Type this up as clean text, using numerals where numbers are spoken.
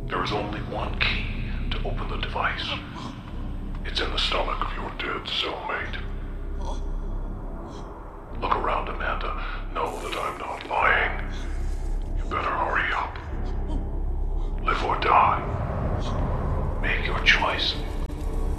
There is only one key to open the device. It's in the stomach of your dead cellmate.